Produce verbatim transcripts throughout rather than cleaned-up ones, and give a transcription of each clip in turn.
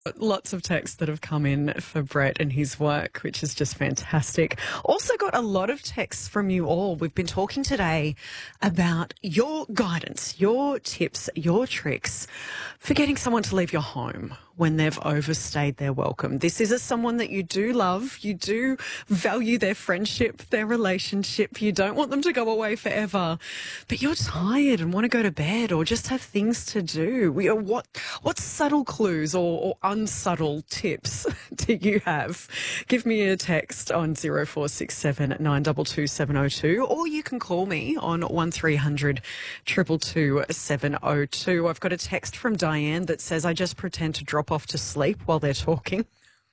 Lots of texts that have come in for Brett and his work, which is just fantastic. Also got a lot of texts from you all. We've been talking today about your guidance, your tips, your tricks for getting someone to leave your home when they've overstayed their welcome. This is a someone that you do love, you do value their friendship, their relationship. You don't want them to go away forever, but you're tired and want to go to bed or just have things to do. We, what, what subtle clues or, or unsubtle tips do you have? Give me a text on zero four six seven nine two two seven zero two, or you can call me on one three hundred two two two seven zero two. I've got a text from Diane that says, I just pretend to drop off to sleep while they're talking.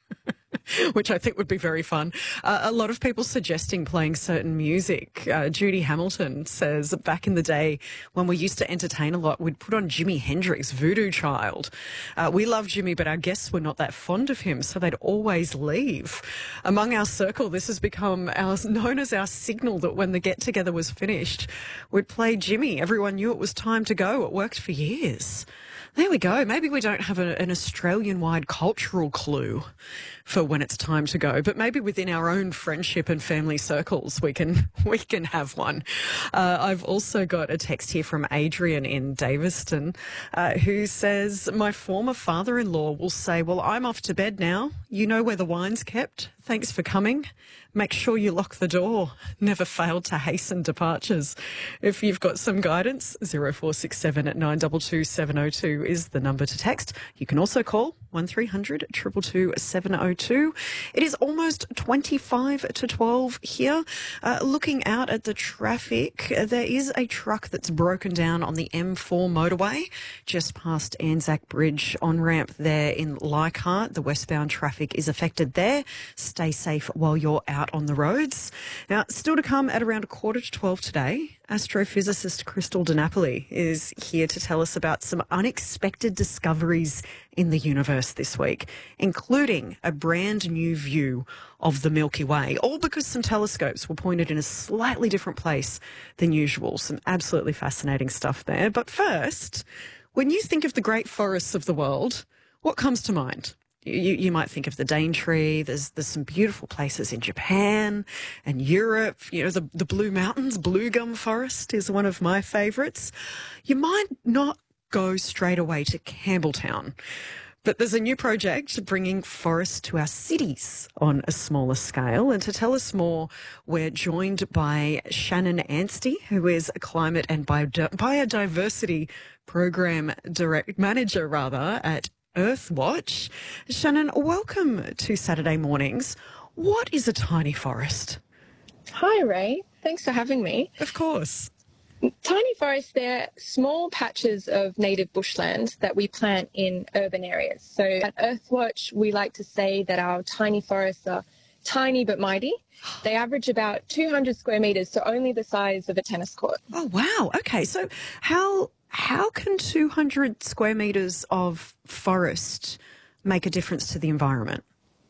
Which I think would be very fun. Uh, a lot of people suggesting playing certain music. Uh, Judy Hamilton says back in the day when we used to entertain a lot, we'd put on Jimi Hendrix, Voodoo Child. Uh, we love Jimmy, but our guests were not that fond of him, so they'd always leave. Among our circle, this has become our, known as our signal that when the get-together was finished, we'd play Jimmy. Everyone knew it was time to go. It worked for years. There we go. Maybe we don't have a, an Australian-wide cultural clue for when it's time to go, but maybe within our own friendship and family circles we can we can have one. Uh, I've also got a text here from Adrian in Daveston uh, who says, my former father-in-law will say, well, I'm off to bed now. You know where the wine's kept. Thanks for coming. Make sure you lock the door. Never failed to hasten departures. If you've got some guidance, zero four six seven nine two two seven zero two is the number to text. You can also call one three hundred two two two seven zero two. It is almost twenty-five to twelve here. Uh, looking out at the traffic, uh, there is a truck that's broken down on the M four motorway just past Anzac Bridge on-ramp there in Leichhardt. The westbound traffic is affected there. Stay safe while you're out on the roads. Now, still to come at around a quarter to twelve today, astrophysicist Crystal DiNapoli is here to tell us about some unexpected discoveries in the universe this week, including a brand new view of the Milky Way, all because some telescopes were pointed in a slightly different place than usual. Some absolutely fascinating stuff there. But first, when you think of the great forests of the world, what comes to mind? You, you might think of the Daintree. There's there's some beautiful places in Japan and Europe. You know, the, the Blue Mountains, Blue Gum Forest is one of my favourites. You might not go straight away to Campbelltown, but there's a new project bringing forests to our cities on a smaller scale. And to tell us more, we're joined by Shannon Anstey, who is a climate and biodiversity program direct manager, rather, at Earthwatch. Shannon, welcome to Saturday Mornings. What is a tiny forest? Hi, Ray. Thanks for having me. Of course. Tiny forests, they're small patches of native bushland that we plant in urban areas. So at Earthwatch, we like to say that our tiny forests are tiny but mighty. They average about two hundred square metres, so only the size of a tennis court. Oh, wow. Okay, so how... How can two hundred square metres of forest make a difference to the environment?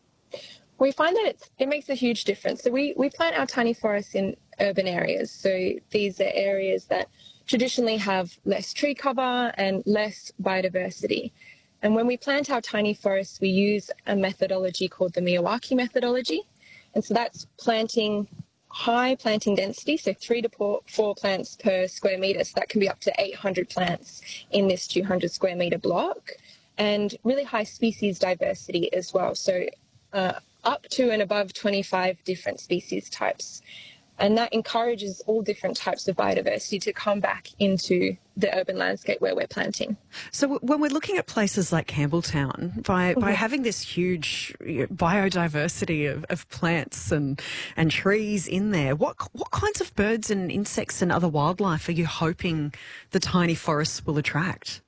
We find that it's, it makes a huge difference. So we, we plant our tiny forests in urban areas. So these are areas that traditionally have less tree cover and less biodiversity. And when we plant our tiny forests, we use a methodology called the Miyawaki methodology. And so that's planting high planting density, so three to four, four plants per square metre, so that can be up to eight hundred plants in this two hundred square metre block, and really high species diversity as well, so uh, up to and above twenty-five different species types. And that encourages all different types of biodiversity to come back into the urban landscape where we're planting. So when we're looking at places like Campbelltown, by, mm-hmm. by having this huge biodiversity of, of plants and, and trees in there, what, what kinds of birds and insects and other wildlife are you hoping the tiny forests will attract?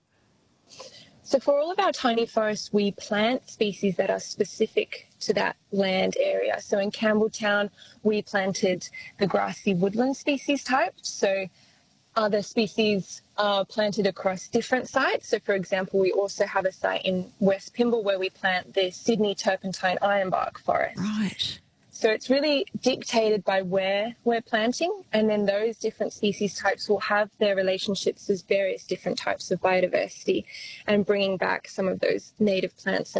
So for all of our tiny forests, we plant species that are specific to that land area. So in Campbelltown, we planted the grassy woodland species type. So other species are planted across different sites. So for example, we also have a site in West Pymble where we plant the Sydney turpentine ironbark forest. Right. So it's really dictated by where we're planting, and then those different species types will have their relationships with various different types of biodiversity and bringing back some of those native plants